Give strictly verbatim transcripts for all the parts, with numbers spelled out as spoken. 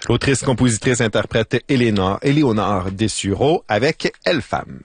L'autrice, compositrice, interprète Éléonore, Éléonore Dessureau avec Elle Femme.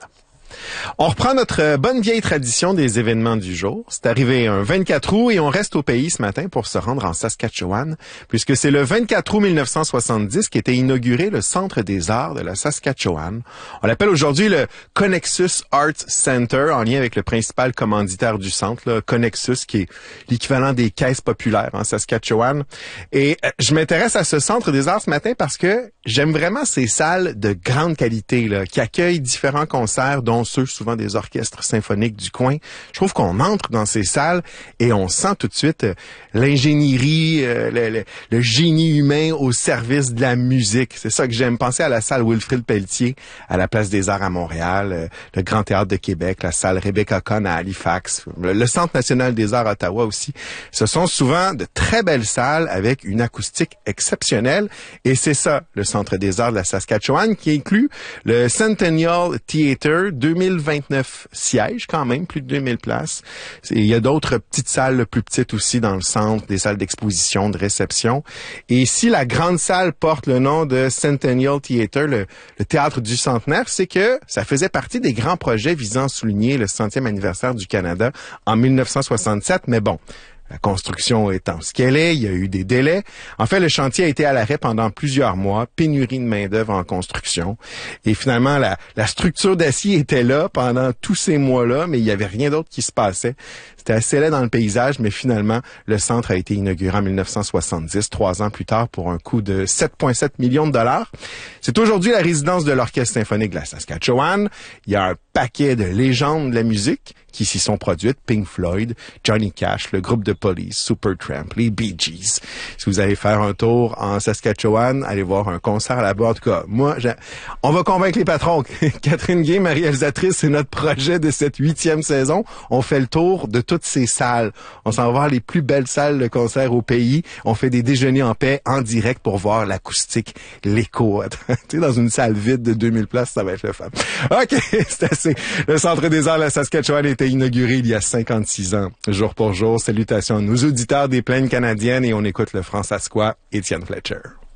On reprend notre bonne vieille tradition des événements du jour. C'est arrivé un vingt-quatre août et on reste au pays ce matin pour se rendre en Saskatchewan, puisque c'est le vingt-quatre août mille neuf cent soixante-dix qu'était inauguré le Centre des arts de la Saskatchewan. On l'appelle aujourd'hui le Connexus Arts Center, en lien avec le principal commanditaire du centre, le Connexus, qui est l'équivalent des caisses populaires en Saskatchewan. Et je m'intéresse à ce Centre des arts ce matin parce que j'aime vraiment ces salles de grande qualité là, qui accueillent différents concerts, dont ceux souvent des orchestres symphoniques du coin. Je trouve qu'on entre dans ces salles et on sent tout de suite euh, l'ingénierie, euh, le, le, le génie humain au service de la musique. C'est ça que j'aime. Penser à la salle Wilfrid Pelletier à la Place des Arts à Montréal, euh, le Grand Théâtre de Québec, la salle Rebecca Cohn à Halifax, le, le Centre national des arts à Ottawa aussi. Ce sont souvent de très belles salles avec une acoustique exceptionnelle et c'est ça, le Centre des arts de la Saskatchewan, qui inclut le Centennial Theatre, deux mille vingt-neuf sièges quand même, plus de deux mille places. Il y a d'autres petites salles plus petites aussi dans le centre, des salles d'exposition, de réception. Et si la grande salle porte le nom de Centennial Theatre, le, le théâtre du centenaire, c'est que ça faisait partie des grands projets visant à souligner le centième anniversaire du Canada en mille neuf cent soixante-sept. Mais bon, la construction étant ce qu'elle est, il y a eu des délais. En fait, le chantier a été à l'arrêt pendant plusieurs mois, pénurie de main-d'œuvre en construction. Et finalement, la, la structure d'acier était là pendant tous ces mois-là, mais il n'y avait rien d'autre qui se passait. C'était assez laid dans le paysage, mais finalement, le centre a été inauguré en mille neuf cent soixante-dix, trois ans plus tard, pour un coût de sept virgule sept millions de dollars. C'est aujourd'hui la résidence de l'Orchestre symphonique de la Saskatchewan. Il y a un paquet de légendes de la musique qui s'y sont produites. Pink Floyd, Johnny Cash, le groupe de Police, Supertramp, les Bee Gees. Si vous allez faire un tour en Saskatchewan, allez voir un concert là-bas. En tout cas, moi, j'ai... on va convaincre les patrons. Catherine Gay, ma réalisatrice, c'est notre projet de cette huitième saison. On fait le tour de toutes ces salles. On s'en va voir les plus belles salles de concert au pays. On fait des déjeuners en paix en direct pour voir l'acoustique, l'écho. Tu sais, dans une salle vide de deux mille places, ça va être le fun. OK, c'est assez. Le Centre des arts de la Saskatchewan a été inauguré il y a cinquante-six ans, jour pour jour. Salutations à nos auditeurs des plaines canadiennes et on écoute le franc-saskois, Étienne Fletcher.